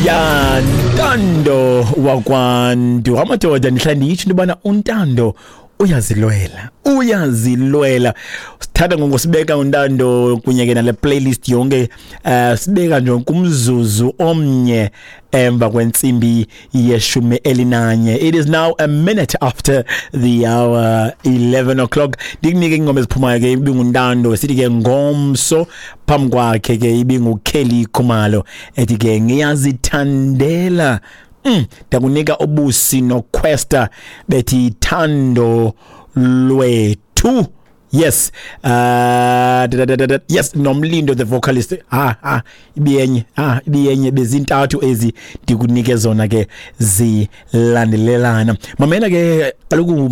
Ya Ntando wakwantu amadoda nihlandi yithi ndibana uNtando uyazilwela sithatha ngosibeka uNtando kunye ke nale playlist yonke sibeka nje kumzuzu omnye emva kwentsimbi yeshumi elinanye. It is now a minute after the hour 11 o'clock. Dikunike ingoma eziphumayo ke ibinguNtando sithi ke ngomso phambi kwakhe ke ibinguKelly Khumalo ethi ke ngiyazithandela dakunika ubusi noQuesta bethi thando lwethu. Yes, yes, Nomlindo the vocalist. Ibiyenye bezintathu ezi ndikunike zona ke zilandelelana. Mamela ke kaloku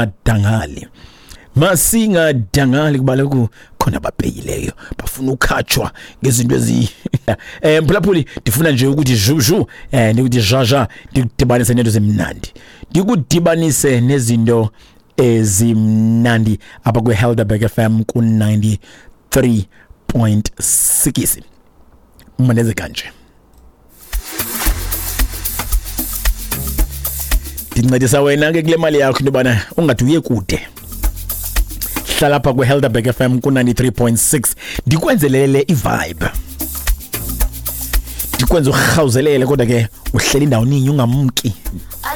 masingadangali kuba lokhu khona babheyileyo bafuna ukhatshwa ngezinto ezi mphulaphuli ndifuna nje ukuthi juju ndikuthi jaja ndikudibanise nezinto zemnandi ndikudibanise nezinto ezimnandi apha kwe Helderberg FM ku 93.6 maneze kanje ndincedisa wena ke kule mali yakho into bana ungathi uye kude hlala apha kwe Helderberg FM ku 93.6 ndikwenzelele ivibe ndikwenza urhawuzelele kodwa ke uhleli indawo ninyi ungamki